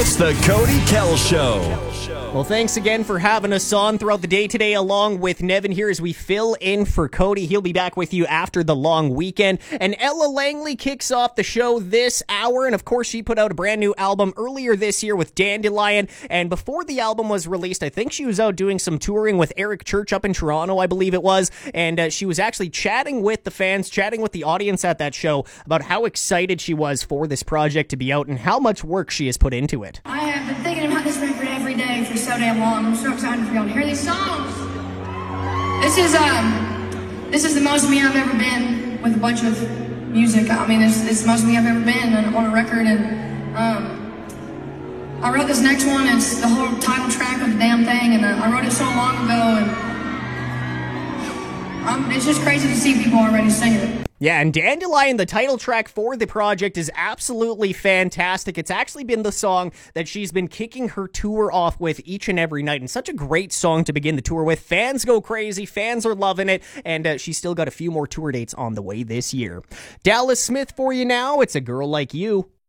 It's the Cody Kell Show. Well, thanks again for having us on throughout the day today, along with Nevin here as we fill in for Cody. He'll be back with you after the long weekend. And Ella Langley kicks off the show this hour. And of course, she put out a brand new album earlier this year with Dandelion. And before the album was released, I think she was out doing some touring with Eric Church up in Toronto, I believe it was. And she was actually chatting with the fans, chatting with the audience at that show about how excited she was for this project to be out and how much work she has put into it. I have been thinking about this record every day for so damn long. I'm so excited for y'all to hear these songs. This is the most me I've ever been with a bunch of music. I mean, it's the most me I've ever been on a record, and I wrote this next one. It's the whole title track of the damn thing, and I wrote it so long ago, and it's just crazy to see people already singing it. Yeah, and Dandelion, the title track for the project, is absolutely fantastic. It's actually been the song that she's been kicking her tour off with each and every night, and such a great song to begin the tour with. Fans go crazy, fans are loving it, and she's still got a few more tour dates on the way this year. Dallas Smith for you now. It's A Girl Like You.